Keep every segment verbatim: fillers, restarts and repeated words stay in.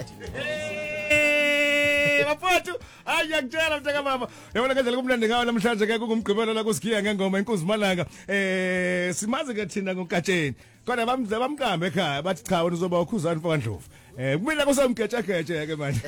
Bafowethu ayakutshela mntaka baba yabona kanjalo kumnandi ngawo namhlanje ke kungumgqibelo la kusikiya ngengoma inkunzi malanga eh simazi ke thina ngoKatsheni kodwa bamdla bamqambe ekhaya bathi cha wena uzoba ukhuzani mfakandlovu eh kumina kusamgetsha getshe ke manje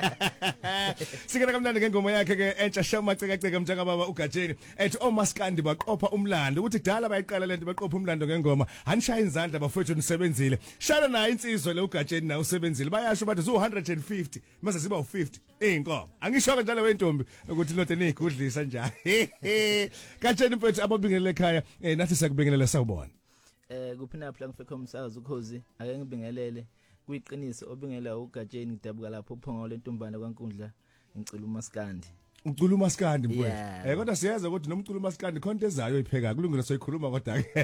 sikena kamnandi ngengoma yakhe ke entsha shamaceka ceka mntaka baba uKatsheni ethi omaskandi baqopha umlando ukuthi kudala bayiqala lento baqopha umlando ngengoma hanishaya izandla bafowethu nisebenzile shana nayo insizwe le uKatsheni na usebenzile bayasho bathi zo one hundred fifty mase siba u fifty inkomo angisho kanjalo wentombi ukuthi lonto neyigudlisa njani Katsheni mfethu ababingelele ekhaya nathi sakubingelela sawubona eh kuphina phela ngifekho umsakazo ukhozi ake ngibingelele kuyiqiniso obingela uGatsheni ngidabuka lapho uphongo lentombana kwaNkundla ngicela uMaskandi ucula uMaskandi mfowethu eh kodwa siyaza ukuthi nomcula uMaskandi khonto ezayo ipheka kulungile soyikhuluma kodwa ke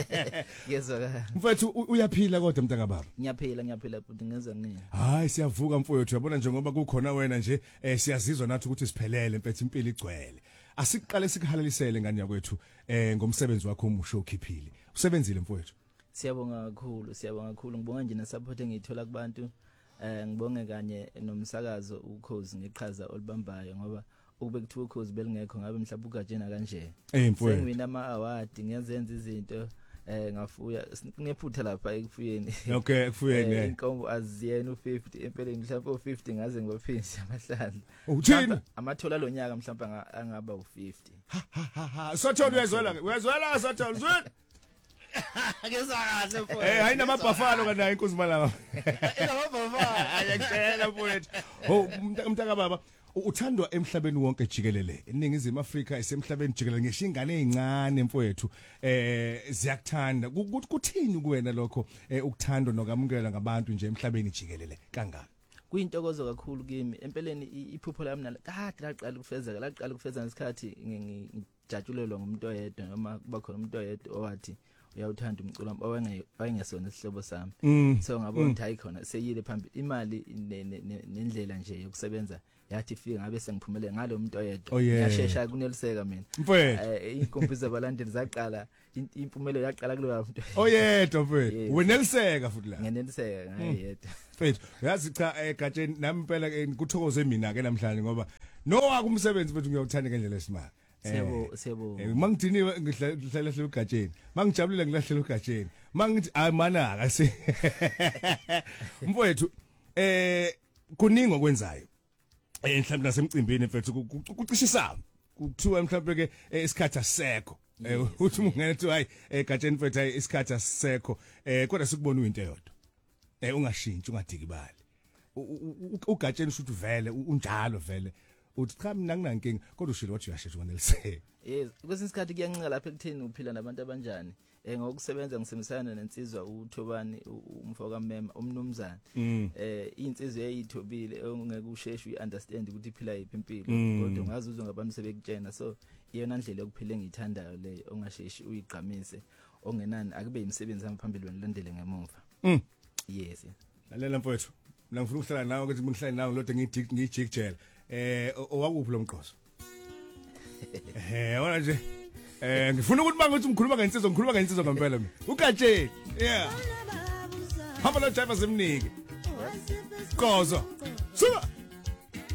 yezwa mfowethu uyaphila kodwa mntaka baba ngiyaphila ngiyaphila futhi ngenza ngini hayi siyavuka mfowethu yabona njengoba kukhona wena nje eh siyazizwa nathi ukuthi siphelele mfethu impilo igcwele asiqale sikuhalalisele ngani yakwethu eh ngomsebenzi wakho omusho ukhiphile usebenzile mfowethu siyabonga kakhulu siyabonga kakhulu ngibonga nje nesupport engiyithola kubantu eh ngibonge kanye nomsakazo ukhozi ngeqhaza olibambayo ngoba ukube kuthiwa ukhozi belingekho ngabe mhlawumbe uGatsheni kanje eh mfowethu sengiwina ama award ngiyazenza izinto eh ngafuya sinephutha lapha ekufuyeni okay ekufuyeni eh inkombo aziyena u fifty empeleni mhlawumbe u fifty ngaze ngophinzi amahlanu uthini amathola lo nyaka mhlawumbe angaba u fifty ha ha ha Sothola uyazwela uyazwela Sothola zwela Ngizakahle mfowethu. Eh hayina amabhafalo kana inkunzi malanga. Ina amabhafalo ayakutshela mfowethu. Ho umntaka baba uthandwa emhlabeni wonke jikelele. Iningizimu Afrika isemhlabeni jikelele ngisho ingane ezincane mfowethu eh ziyakuthanda. Kuthini kuwena lokho ukuthandwa nokamukela ngabantu nje emhlabeni jikelele kangaka? Kuyintokozo kakhulu kimi empeleni iphupho lami nala kade laqala ukufezeka laqala ukufeza ngesikhathi ngijatshulelwa ngumuntu oyedwa noma kuba khona umuntu oyedwa owathi uyawuthanda umculo wami wayengesona isihlobo sami so ngabona ukuthi hayi khona seyile phambili imali nendlela nje yokusebenza yathi ifika ngabe sengiphumelele ngalo umuntu oyedwa ngiyashesha kuneliseka mina inkompiza abalandeli zaqala impumelelo yaqala kulo muntu oyedwa mfethu weneliseka futhi la ngeneliseka ngayedwa mfethu yazi cha eGatsheni nami impela kuthokoze mina ke namhlanje ngoba no wakumsebenzi mfethu ngiyawuthanda ngendlela esimanga sebo sebo mangidiniwe ngihlahlela uGatsheni mangijabulile ngilahlela uGatsheni mangithi amana akase mfowethu eh kuningi okwenzayo eh mhlawumbe nasemcimbini mfethu kucishisana kuthiwa mhlawumbe ke isikhathi asisekho eh uthi ungenethi hayi eGatsheni mfethu hayi isikhathi asisekho eh kodwa sikubona uyinto eyodwa eh ungashintshi ungadikibali uGatsheni ushuthi vele unjalo vele uthi cha mina nginankinga kodwa ushilo wathi uyashesha kwaneliseka yes kwesinye isikhathi kuyancinca lapha ekutheni uphila nabantu abanjani eh ngokusebenza ngisebenzisana nensizwa uThobani umfoka mema umnumzana eh insizwe eyithobile ongeke usheshe uyiunderstand ukuthi iphila yiphi impilo kodwa ungazuzwa ngabantu sebekutshena so iyona ndlela yokuphila engiyithandayo leyo ongasheshi uyigqamise ongenani akube imisebenzi yami phambili wena landele ngemuva yes lalela mfowethu mina ngifuna ukuhlala nawe ukuthi ngihlale nawe lodwa ngidik ngijikjela eh owakuphi lo mqoso eh wona nje eh ngifuna ukuthi mangithi umkhuluma ngensizwa ngikhuluma ngensizwa ngempela mina uGatsheni yeah hamba lo driver semnike qozo suka